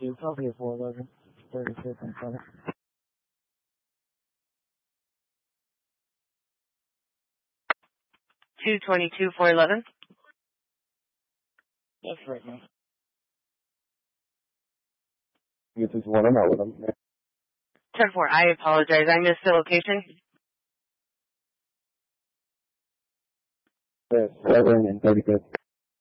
222, copy of 411, 36 and 7. 222, 411. That's right, man. This is one I'm out with them. 10-4, I apologize. I missed the location. 7 and 35.